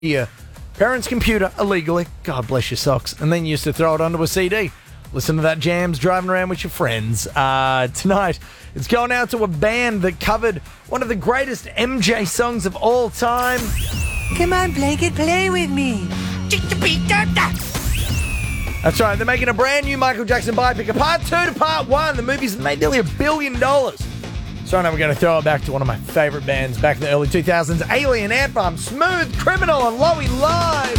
your parents' computer illegally. God bless your socks. And then you used to throw it onto a CD. Listen to that jams driving around with your friends. Tonight, it's going out to a band that covered one of the greatest MJ songs of all time. Come on, Blanket, play with me. That's right, they're making a brand new Michael Jackson biopic, a part 2 to part 1. The movie's made nearly $1 billion. So now we're going to throw it back to one of my favourite bands back in the early 2000s, Alien Ant Farm, Smooth Criminal on Loey Live.